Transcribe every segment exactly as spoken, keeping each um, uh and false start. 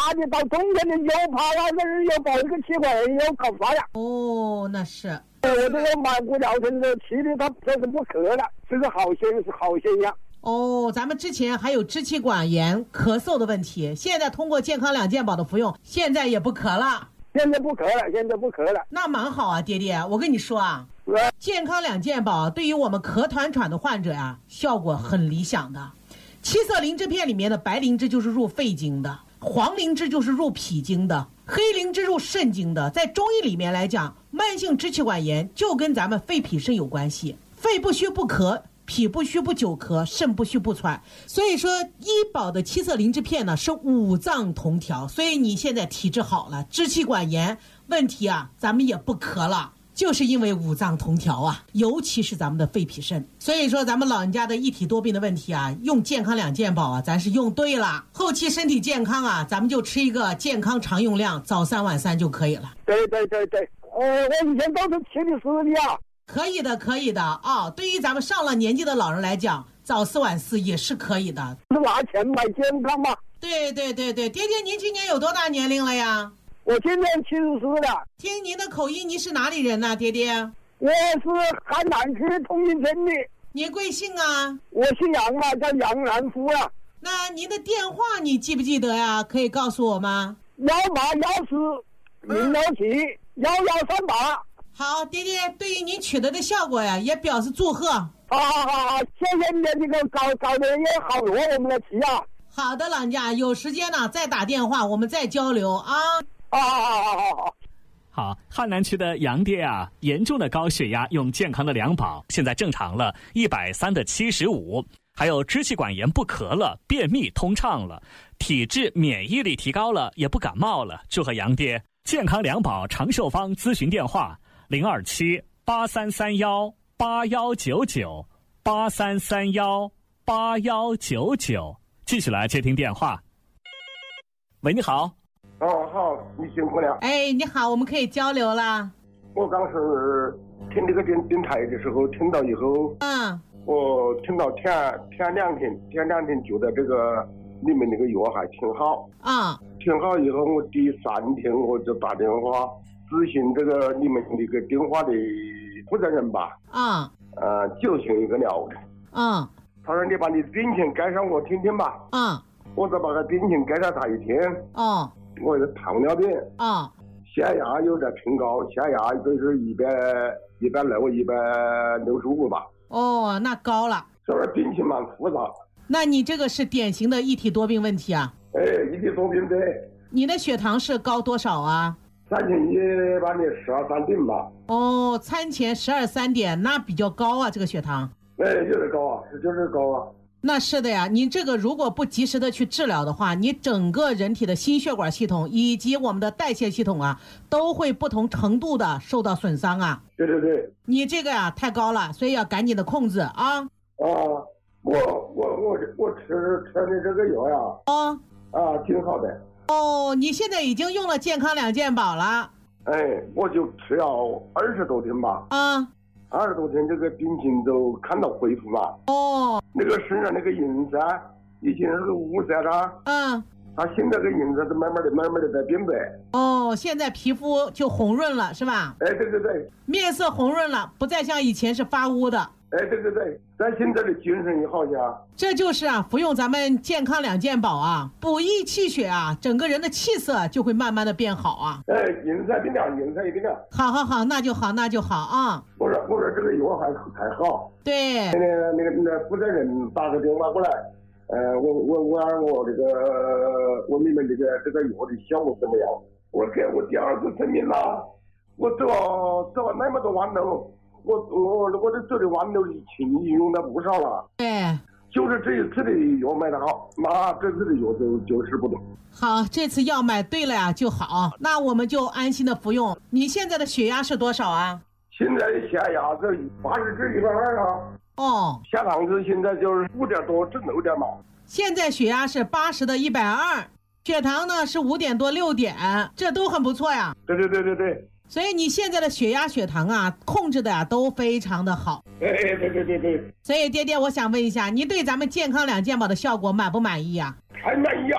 那你到中间的又怕那个又报一个奇怪又搞啥呀？ 哦，那是。 我这个满谷疗程的气力它这是不咳了，这是好现是好现象。 哦，咱们之前还有支气管炎、咳嗽的问题，现在通过健康两健宝的服用，现在也不咳了。 现在不咳了，现在不咳了， 那蛮好啊，爹爹。我跟你说啊，健康两健宝对于我们咳团喘的患者呀、啊，效果很理想的。七色灵芝片里面的白灵芝就是入肺经的，黄灵芝就是入脾经的，黑灵芝入肾经的。在中医里面来讲，慢性支气管炎就跟咱们肺脾肾有关系，肺不虚不咳，脾不虚不久咳，肾不虚不喘。所以说医保的七色灵芝片呢是五脏同调，所以你现在体质好了，支气管炎问题啊咱们也不咳了，就是因为五脏同调啊，尤其是咱们的肺脾肾。所以说咱们老人家的一体多病的问题啊，用健康两健宝啊咱是用对了，后期身体健康啊咱们就吃一个健康常用量，早三晚三就可以了。 对对对对，呃我以前都是吃的是的呀。 可以的可以的啊、哦，对于咱们上了年纪的老人来讲，早四晚四也是可以的。 是拿钱买健康嘛？ 对对对对，爹爹您今年有多大年龄了呀？ 我今年七十四了。 听您的口音，您是哪里人呢、啊？爹爹， 我是海南区同仁镇的。 您贵姓啊？ 我姓杨啊，叫杨南福啊。 那您的电话你记不记得呀？可以告诉我吗？ 幺八幺四零幺七幺幺三八。 好，爹爹，对于您取得的效果呀，也表示祝贺。 好好好好，谢谢你的这个搞搞的也好多我们的题啊。 好的，老人家，有时间呢再打电话，我们再交流啊。 好好好好好好。 好，汉南区的杨爹啊，严重的高血压，用健康的两宝，现在正常了，一百三的七十五，还有支气管炎不咳了，便秘通畅了，体质免疫力提高了，也不感冒了。祝贺杨爹！健康两宝长寿方咨询电话。零二七八三三幺八幺九九八三三幺八幺九九，继续来接听电话。喂，你好。 哦，好，你辛苦了。 哎，你好，我们可以交流啦。 我刚是听这个电电台的时候，听到以后， 嗯， 我听到前前两天，前两天觉得这个你们那个药还挺好。 啊、嗯， 挺好以后，我第三天我就打电话。咨询这个你们那个电话的负责人吧， 啊、 嗯，呃，就请一个聊的， 嗯， 他说你把你病情介绍我听听吧， 嗯， 我就把个病情介绍他一听， 哦， 我有糖尿病， 哦， 血压有点偏高，血压就是一百一百六一百六十五吧， 哦，那高了， 这边病情蛮复杂， 那你这个是典型的一体多病问题啊， 哎，一体多病对， 你的血糖是高多少啊？ 三千一把你十二三点吧。 哦，餐前十二三点，那比较高啊，这个血糖。 哎，有点高啊，就是高啊。 那是的呀，你这个如果不及时的去治疗的话，你整个人体的心血管系统以及我们的代谢系统啊，都会不同程度的受到损伤啊。 对对对。 你这个呀太高了，所以要赶紧的控制啊。 啊，我我我我吃吃的这个药呀。 哦。 啊，挺好的。 哦，你现在已经用了健康两健宝了。 哎，我就吃了二十多天吧。 啊， 二十多天这个病情都看到恢复了。 哦， 那个身上那个银色，以前是个乌色的， 嗯， 它现在这个银色是慢慢的、慢慢的在变白。 哦，现在皮肤就红润了，是吧？ 哎，对对对， 面色红润了，不再像以前是发乌的。 哎，对对对，咱现在的精神也好些。 这就是啊，服用咱们健康两健宝啊，补益气血啊，整个人的气色就会慢慢的变好啊。 哎，银色变亮，银色一变亮。 好好好，那就好，那就好啊。 我说我说这个药还还好。 对。 那个那个那个负责人打个电话过来，呃，我我我让我这个我你们这个这个药的效果怎么样？我给我第二次生病了，我走走了那么多弯路。我我我这走的弯路以前已用了不少了， 对， 就是这一次的药买的好，那这次的药就就是不同。 好，这次药买对了呀就好，那我们就安心的服用。你现在的血压是多少啊？ 现在的血压是八十至一百二啊。 哦， 血糖是现在就是五点多至六点嘛。 现在血压是八十的一百二，血糖呢是五点多六点，这都很不错呀。 对对对对对。 所以你现在的血压血糖啊控制的啊都非常的好。 哎哎对对对对。 所以爹爹我想问一下，你对咱们健康两健宝的效果满不满意啊？ 还满意啊。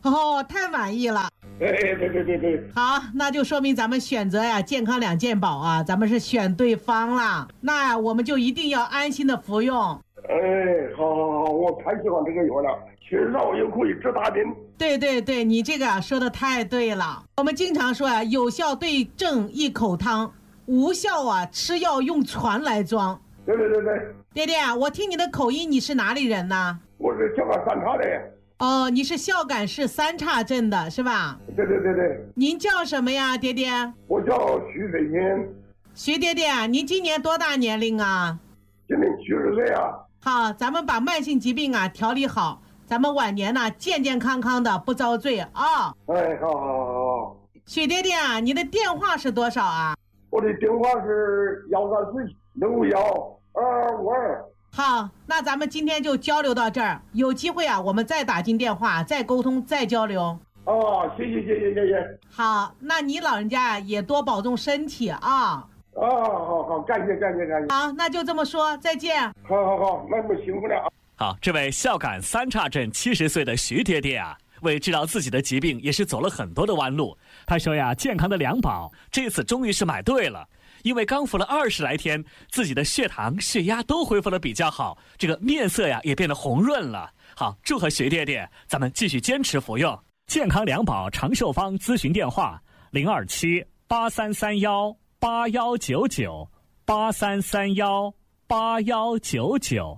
哦，太满意了。 哎，对对对对。 好，那就说明咱们选择呀健康两件宝啊，咱们是选对方了。那我们就一定要安心的服用。 哎，好好好，我太喜欢这个药了，缺少又可以治大病。 对对对，你这个说的太对了。我们经常说啊，有效对症一口汤，无效啊吃药用船来装。 对对对对。 爹爹，我听你的口音，你是哪里人呢？ 我是香港三岔的。 哦，你是孝感市三岔镇的是吧？ 对对对对。 您叫什么呀，爹爹？ 我叫徐水天。 徐爹爹，您今年多大年龄啊？ 今年七十岁啊。 好，咱们把慢性疾病啊调理好，咱们晚年呢健健康康的，不遭罪啊。 哎，好好好好。 许爹爹啊，你的电话是多少啊？ 我的电话是幺三四六幺二五二。 好，那咱们今天就交流到这儿，有机会啊，我们再打进电话，再沟通，再交流。 哦，谢谢谢谢谢谢。 好，那你老人家也多保重身体啊。 啊，好好，感谢感谢感谢。 好，那就这么说，再见。 好好好，那我辛苦了啊。 好，这位孝感三岔镇七十岁的徐爹爹啊，为治疗自己的疾病也是走了很多的弯路。他说呀，健康的两宝这次终于是买对了。因为刚服了二十来天，自己的血糖、血压都恢复了比较好，这个面色呀也变得红润了。好，祝贺徐爹爹，咱们继续坚持服用健康两宝长寿方。咨询电话：零二七八三三幺八幺九九八三三幺八幺九九。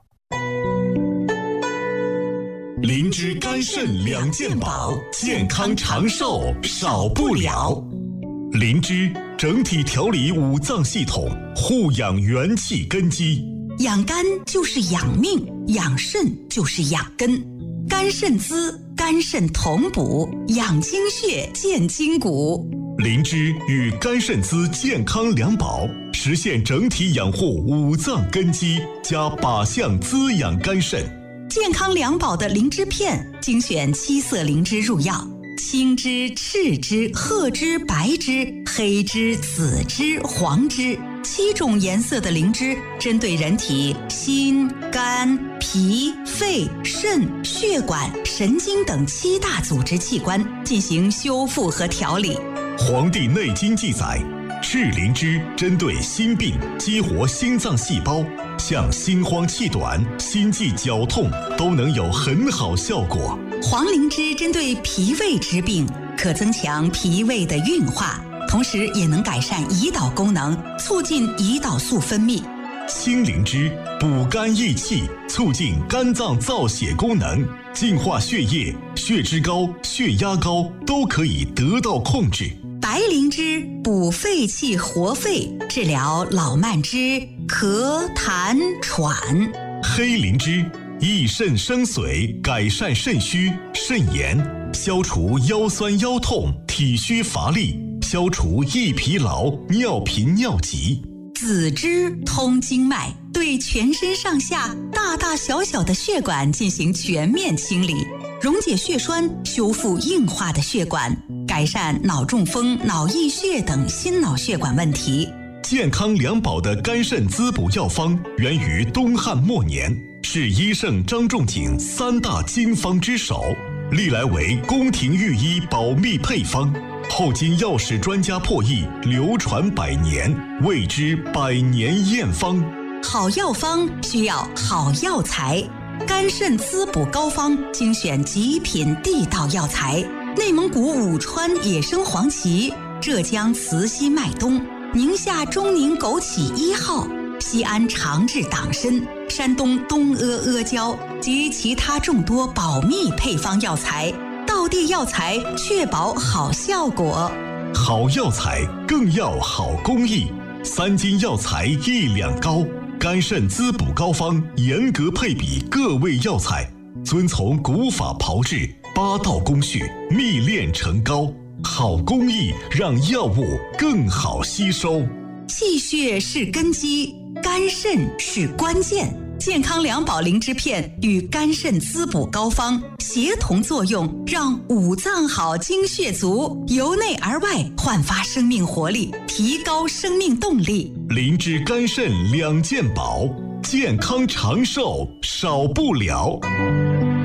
灵芝肝肾两件宝，健康长寿少不了。灵芝整体调理五脏系统，护养元气根基。 养肝就是养命，养肾就是养根。肝肾滋，肝肾同补，养精血，健筋骨。 灵芝与肝肾滋健康两宝，实现整体养护五脏根基，加靶向滋养肝肾。 健康两宝的灵芝片，精选七色灵芝入药。青芝、赤芝、褐芝、白芝、黑芝、紫芝、黄芝，七种颜色的灵芝，针对人体心、肝、脾、肺、肾、血管、神经等七大组织器官进行修复和调理。 《黄帝内经》记载，赤灵芝针对心病，激活心脏细胞，像心慌气短、心悸绞痛都能有很好效果。 黄灵芝针对脾胃之病，可增强脾胃的运化，同时也能改善胰岛功能，促进胰岛素分泌。 青灵芝补肝益气，促进肝脏造血功能，净化血液，血脂高、血压高都可以得到控制。 白灵芝补肺气活肺，治疗老慢支、咳痰喘。 黑灵芝益肾生髓，改善肾虚肾炎，消除腰酸腰痛、体虚乏力，消除易疲劳、尿频尿急。 紫芝通经脉，对全身上下大大小小的血管进行全面清理，溶解血栓，修复硬化的血管，改善脑中风、脑溢血等心脑血管问题。 健康两宝的肝肾滋补药方源于东汉末年，是医圣张仲景三大经方之首，历来为宫廷御医保密配方，后经药史专家破译，流传百年，谓之百年验方。 好药方需要好药材，肝肾滋补膏方精选极品地道药材，内蒙古武川野生黄芪，浙江慈溪麦冬，宁夏中宁枸杞一号，西安长治党参，山东东阿阿胶及其他众多保密配方药材，道地药材，确保好效果。 好药材更要好工艺，三斤药材一两膏，肝肾滋补膏方严格配比各味药材，遵从古法炮制，八道工序，密炼成膏。好工艺让药物更好吸收。 气血是根基，肝肾是关键。健康两宝灵芝片与肝肾滋补膏方协同作用，让五脏好、精血足，由内而外焕发生命活力，提高生命动力。 灵芝肝肾两件宝，健康长寿少不了。